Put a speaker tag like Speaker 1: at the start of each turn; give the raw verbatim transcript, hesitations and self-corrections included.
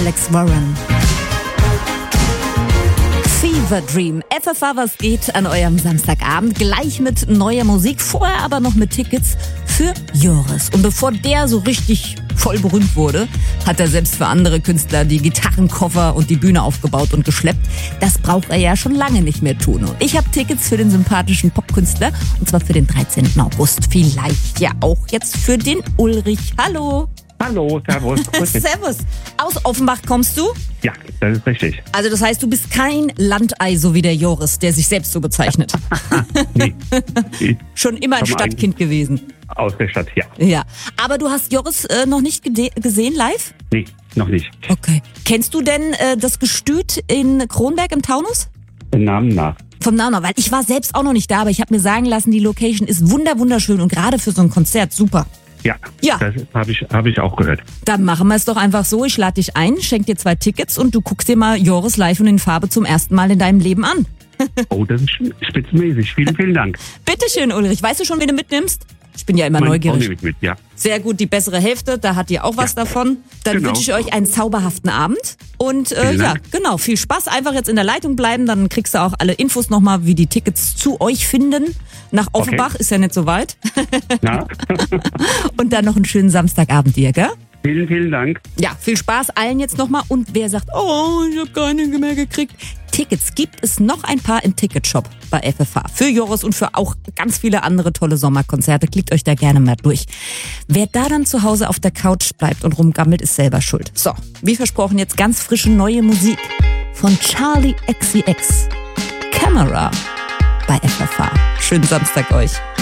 Speaker 1: Alex Warren. Fever Dream. F F A, was geht an eurem Samstagabend? Gleich mit neuer Musik, vorher aber noch mit Tickets für Joris. Und bevor der so richtig voll berühmt wurde, hat er selbst für andere Künstler die Gitarrenkoffer und die Bühne aufgebaut und geschleppt. Das braucht er ja schon lange nicht mehr tun. Und ich habe Tickets für den sympathischen Popkünstler, und zwar für den dreizehnten August. Vielleicht ja auch jetzt für den Ulrich. Hallo.
Speaker 2: Hallo, servus.
Speaker 1: Servus. Aus Offenbach kommst du?
Speaker 2: Ja, das ist richtig.
Speaker 1: Also das heißt, du bist kein Landei, so wie der Joris, der sich selbst so bezeichnet.
Speaker 2: Nee.
Speaker 1: Schon immer ein Stadtkind gewesen.
Speaker 2: Aus der Stadt, ja.
Speaker 1: Ja. Aber du hast Joris äh, noch nicht gede- gesehen live?
Speaker 2: Nee, noch nicht.
Speaker 1: Okay. Kennst du denn äh, das Gestüt in Kronberg im Taunus?
Speaker 2: Den Namen nach.
Speaker 1: Vom Namen nach, weil ich war selbst auch noch nicht da, aber ich habe mir sagen lassen, die Location ist wunder wunderschön und gerade für so ein Konzert super.
Speaker 2: Ja,
Speaker 1: Ja.
Speaker 2: das habe ich, hab ich auch gehört.
Speaker 1: Dann machen wir es doch einfach so, ich lade dich ein, schenk dir zwei Tickets und du guckst dir mal Joris live und in Farbe zum ersten Mal in deinem Leben an.
Speaker 2: Oh, das ist spitzenmäßig. Vielen, vielen Dank.
Speaker 1: Bitteschön, Ulrich. Weißt du schon, wen du mitnimmst? Ich bin ja immer
Speaker 2: Meine Frau
Speaker 1: neugierig.
Speaker 2: nehme ich mit, ja.
Speaker 1: Sehr gut, die bessere Hälfte, da hat ihr auch was
Speaker 2: Ja.
Speaker 1: davon. Dann
Speaker 2: Genau.
Speaker 1: wünsche ich euch einen zauberhaften Abend. Und äh,
Speaker 2: Vielen
Speaker 1: ja,
Speaker 2: Dank.
Speaker 1: genau, viel Spaß. Einfach jetzt in der Leitung bleiben, dann kriegst du auch alle Infos nochmal, wie die Tickets zu euch finden. Nach Offenbach, ist ja nicht so weit.
Speaker 2: Na?
Speaker 1: Und dann noch einen schönen Samstagabend dir, gell?
Speaker 2: Vielen, vielen Dank.
Speaker 1: Ja, viel Spaß allen jetzt nochmal. Und wer sagt, oh, ich habe keine mehr gekriegt. Tickets gibt es noch ein paar im Ticketshop bei F F A. Für Joris und für auch ganz viele andere tolle Sommerkonzerte. Klickt euch da gerne mal durch. Wer da dann zu Hause auf der Couch bleibt und rumgammelt, ist selber schuld. So, wie versprochen, jetzt ganz frische neue Musik von Charlie X C X. Camera bei F F A. Schönen Samstag euch.